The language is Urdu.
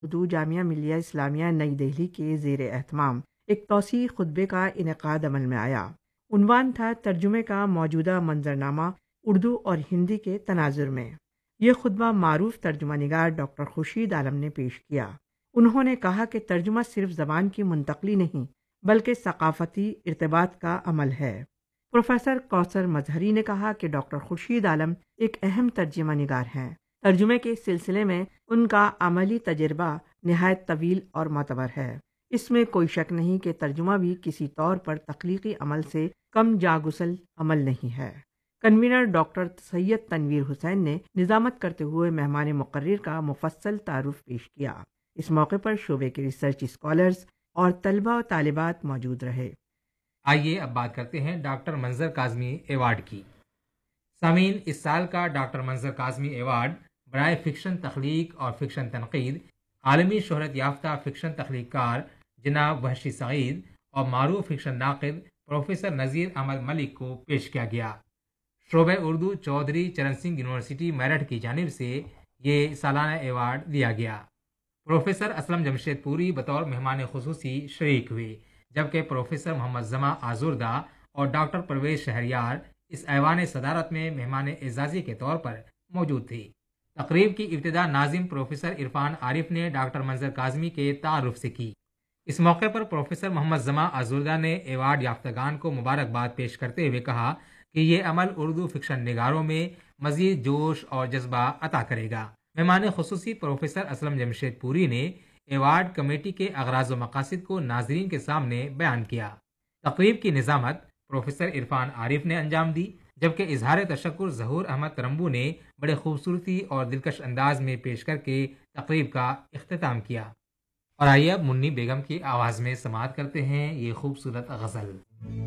اردو جامعہ ملیہ اسلامیہ نئی دہلی کے زیر اہتمام ایک توسیعی خطبے کا انعقاد عمل میں آیا۔ عنوان تھا ترجمے کا موجودہ منظرنامہ اردو اور ہندی کے تناظر میں۔ یہ خطبہ معروف ترجمہ نگار ڈاکٹر خورشید عالم نے پیش کیا۔ انہوں نے کہا کہ ترجمہ صرف زبان کی منتقلی نہیں بلکہ ثقافتی ارتباط کا عمل ہے۔ پروفیسر کوثر مظہری نے کہا کہ ڈاکٹر خورشید عالم ایک اہم ترجمہ نگار ہیں۔ ترجمے کے سلسلے میں ان کا عملی تجربہ نہایت طویل اور معتبر ہے۔ اس میں کوئی شک نہیں کہ ترجمہ بھی کسی طور پر تخلیقی عمل سے کم جاگسل عمل نہیں ہے۔ کنوینر ڈاکٹر سید تنویر حسین نے نظامت کرتے ہوئے مہمان مقرر کا مفصل تعارف پیش کیا۔ اس موقع پر شعبے کے ریسرچ اسکالرز اور طلبہ و طالبات موجود رہے۔ آئیے اب بات کرتے ہیں ڈاکٹر منظر کاظمی ایوارڈ کی۔ سامعین، اس سال کا ڈاکٹر منظر کاظمی ایوارڈ برائے فکشن تخلیق اور فکشن تنقید عالمی شہرت یافتہ فکشن تخلیق کار جناب وحشی سعید اور معروف فکشن ناقد پروفیسر نذیر احمد ملک کو پیش کیا گیا۔ شعبہ اردو چودھری چرن سنگھ یونیورسٹی میرٹھ کی جانب سے یہ سالانہ ایوارڈ دیا گیا۔ پروفیسر اسلم جمشید پوری بطور مہمان خصوصی شریک ہوئے، جبکہ پروفیسر محمد زماں آزردہ اور ڈاکٹر پرویز شہریار اس ایوان صدارت میں مہمان اعزازی کے طور پر موجود تھی۔ تقریب کی ابتدا ناظم پروفیسر عرفان عارف نے ڈاکٹر منظر کاظمی کے تعارف سے کی۔ اس موقع پر پروفیسر محمد زماں آزردہ نے ایوارڈ یافتگان کو مبارکباد پیش کرتے ہوئے کہا کہ یہ عمل اردو فکشن نگاروں میں مزید جوش اور جذبہ عطا کرے گا۔ مہمان خصوصی پروفیسر اسلم جمشید پوری نے ایوارڈ کمیٹی کے اغراض و مقاصد کو ناظرین کے سامنے بیان کیا۔ تقریب کی نظامت پروفیسر عرفان عارف نے انجام دی، جبکہ اظہار تشکر ظہور احمد ترنبو نے بڑے خوبصورتی اور دلکش انداز میں پیش کر کے تقریب کا اختتام کیا۔ اور آئیے اب منی بیگم کی آواز میں سماعت کرتے ہیں یہ خوبصورت غزل۔